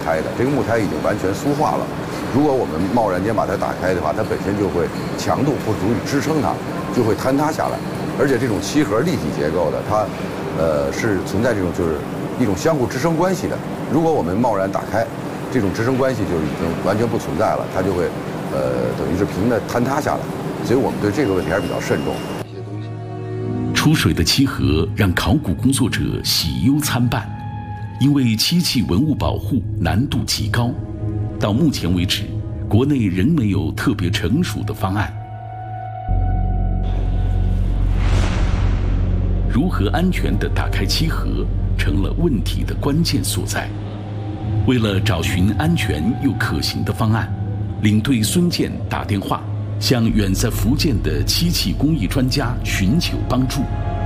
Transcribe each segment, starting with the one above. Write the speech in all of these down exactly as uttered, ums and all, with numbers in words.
胎的，这个木胎已经完全酥化了。如果我们贸然间把它打开的话，它本身就会强度不足以支撑它，就会坍塌下来。而且这种漆盒立体结构的，它呃是存在这种就是一种相互支撑关系的。如果我们贸然打开，这种支撑关系就已经完全不存在了，它就会呃等于是平的坍塌下来。所以我们对这个问题还是比较慎重。 出水的漆盒让考古工作者喜忧参半，因为漆器文物保护难度极高，到目前为止，国内仍没有特别成熟的方案。如何安全地打开漆盒，成了问题的关键所在。为了找寻安全又可行的方案，领队孙健打电话向远在福建的漆器工艺专家寻求帮助。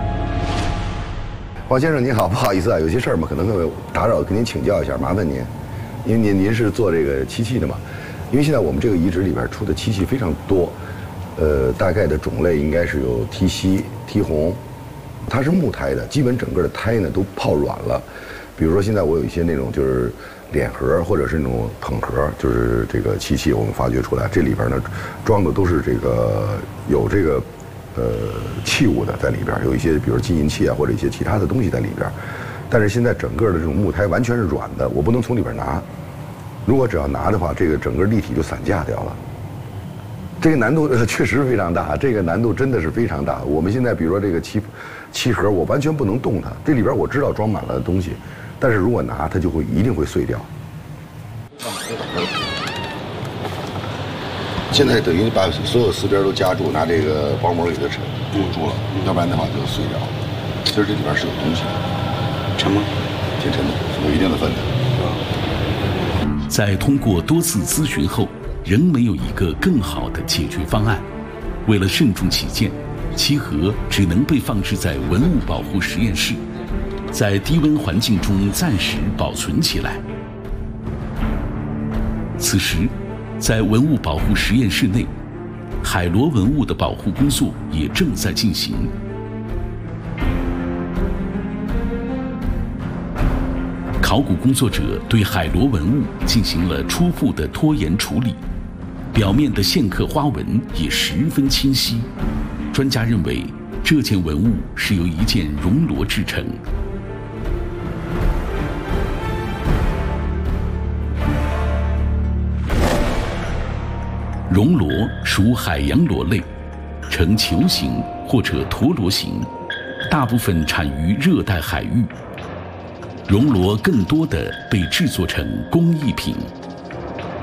黄先生您好，不好意思啊，有些事儿嘛可能会打扰，跟您请教一下，麻烦您。因为您您是做这个漆器的嘛，因为现在我们这个遗址里边出的漆器非常多，呃，大概的种类应该是有梯漆、梯红，它是木胎的，基本整个的胎呢都泡软了。比如说现在我有一些那种就是脸盒或者是那种捧盒，就是这个漆器我们发掘出来，这里边呢装的都是这个有这个呃器物的在里边，有一些比如金银器啊或者一些其他的东西在里边。但是现在整个的这种木胎完全是软的，我不能从里边拿。如果只要拿的话，这个整个立体就散架掉了。这个难度呃确实非常大，这个难度真的是非常大。我们现在比如说这个漆漆盒，我完全不能动它，这里边我知道装满了东西，但是如果拿它就会一定会碎掉。现在等于把所有四边都夹住，拿这个包膜给它堵住了，要不然的话就碎掉了。其实这里边是有东西的。沉吗？挺沉的，有一定的分量。 在通过多次咨询后，仍没有一个更好的解决方案。为了慎重起见，漆盒只能被放置在文物保护实验室，在低温环境中暂时保存起来。此时，在文物保护实验室内，海螺文物的保护工作也正在进行。考古工作者对海螺文物进行了初步的拖延处理，表面的线刻花纹也十分清晰。专家认为，这件文物是由一件熔螺制成。熔螺属海洋螺类，呈球形或者陀螺形，大部分产于热带海域。熔螺更多的被制作成工艺品。